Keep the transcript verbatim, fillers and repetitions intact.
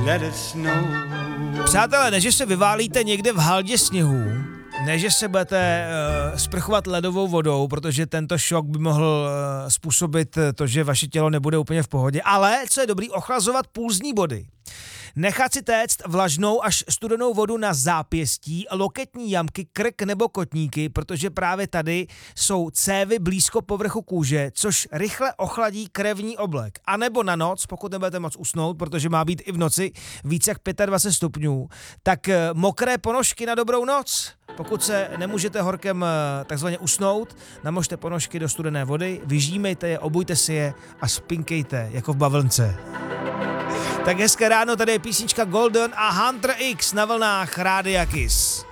let it snow. Přátelé, než se vyválíte někde v haldě sněhu, ne, že se budete uh, sprchovat ledovou vodou, protože tento šok by mohl uh, způsobit to, že vaše tělo nebude úplně v pohodě, ale co je dobrý, ochlazovat pulzní body. Nechat si téct vlažnou až studenou vodu na zápěstí, loketní jamky, krk nebo kotníky, protože právě tady jsou cévy blízko povrchu kůže, což rychle ochladí krevní oblek. A nebo na noc, pokud nebudete moc usnout, protože má být i v noci víc jak dvacet pět stupňů, tak mokré ponožky na dobrou noc. Pokud se nemůžete horkem takzvaně usnout, namožte ponožky do studené vody, vyžímejte je, obujte si je a spinkejte jako v bavlnce. Tak hezké ráno, tady je písnička Golden a Hunter X na vlnách Rádia Kiss.